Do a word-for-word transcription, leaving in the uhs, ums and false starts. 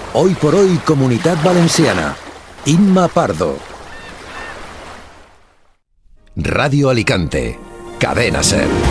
Hoy por hoy, Comunitat Valenciana. Imma Pardo. Radio Alicante. Cadena SER.